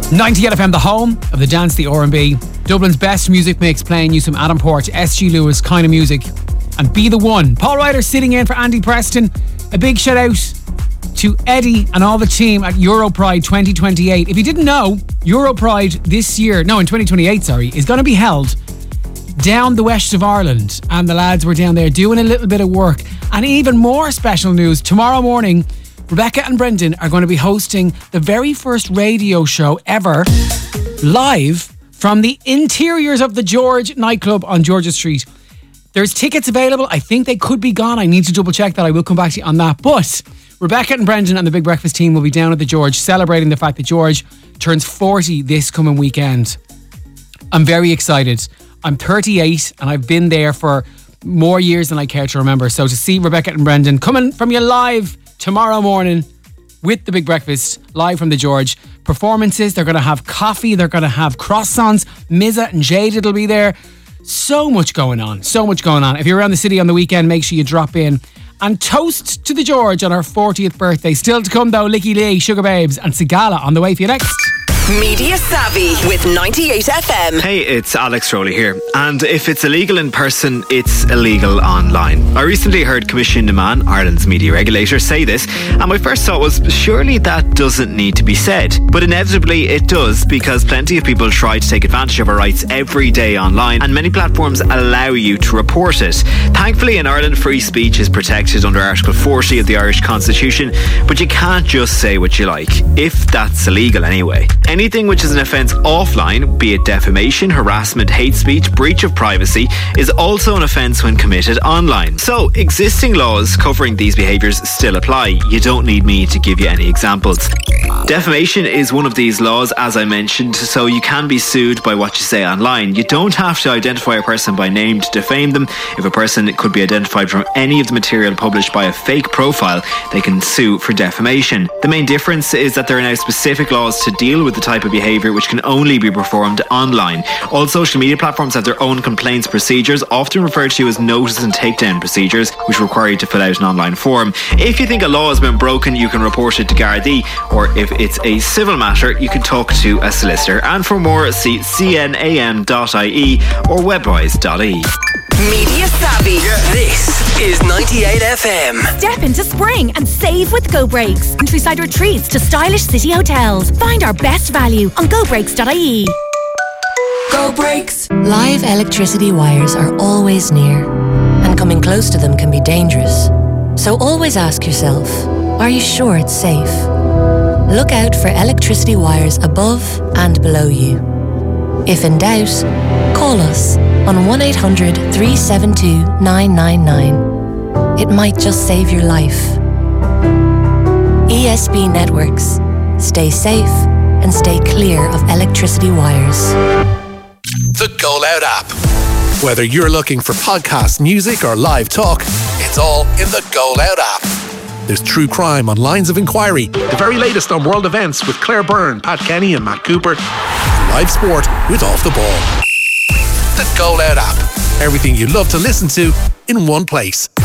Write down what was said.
98 FM, the home of the dance, the R&B. Dublin's best music mix, playing you some Adam Port, SG Lewis kind of music. And Be The One. Paul Ryder sitting in for Andy Preston. A big shout out to Eddie and all the team at Europride 2028. If you didn't know, Europride this year, no, in 2028, sorry, is going to be held down the west of Ireland. And the lads were down there doing a little bit of work. And even more special news, tomorrow morning, Rebecca and Brendan are going to be hosting the very first radio show ever live from the interiors of the George nightclub on George's Street. There's tickets available. I think they could be gone. I need to double check that. I will come back to you on that. But Rebecca and Brendan and the Big Breakfast team will be down at the George celebrating the fact that George turns 40 this coming weekend. I'm very excited. I'm 38 and I've been there for more years than I care to remember. So to see Rebecca and Brendan coming from you live tomorrow morning with the Big Breakfast, live from the George. Performances, they're going to have coffee, they're going to have croissants, Mizza and Jaded will be there. So much going on, so much going on. If you're around the city on the weekend, make sure you drop in and toast to the George on our 40th birthday. Still to come though, Licky Lee, Sugar Babes and Sigala on the way for you next. Media Savvy with 98 FM. Hey, it's Alex Rowley here. And if it's illegal in person, it's illegal online. I recently heard Commission Naman, Ireland's media regulator, say this, and my first thought was, surely that doesn't need to be said. But inevitably it does, because plenty of people try to take advantage of our rights every day online, and many platforms allow you to report it. Thankfully in Ireland, free speech is protected under Article 40 of the Irish Constitution, but you can't just say what you like, if that's illegal anyway. Anything which is an offence offline, be it defamation, harassment, hate speech, breach of privacy, is also an offence when committed online. So, existing laws covering these behaviours still apply. You don't need me to give you any examples. Defamation is one of these laws, as I mentioned, so you can be sued by what you say online. You don't have to identify a person by name to defame them. If a person could be identified from any of the material published by a fake profile, they can sue for defamation. The main difference is that there are now specific laws to deal with the type of behaviour which can only be performed online. All social media platforms have their own complaints procedures, often referred to as notice and takedown procedures, which require you to fill out an online form. If you think a law has been broken, you can report it to Gardaí, or if it's a civil matter, you can talk to a solicitor. And for more, see cnam.ie or webwise.ie. Media Savvy. This is 98 FM. Step into spring and save with Go Breaks. Countryside retreats to stylish city hotels. Find our best value on gobreaks.ie. Go Breaks. Live electricity wires are always near, and coming close to them can be dangerous. So always ask yourself, are you sure it's safe? Look out for electricity wires above and below you. If in doubt, call us on 1800 372 999. It might just save your life. ESB Networks. Stay safe and stay clear of electricity wires. The Go Loud app. Whether you're looking for podcast, music or live talk, it's all in the Go Loud app. There's true crime on Lines of Inquiry, the very latest on world events with Claire Byrne, Pat Kenny and Matt Cooper, live sport with Off the Ball. The Go Loud app. Everything you love to listen to in one place.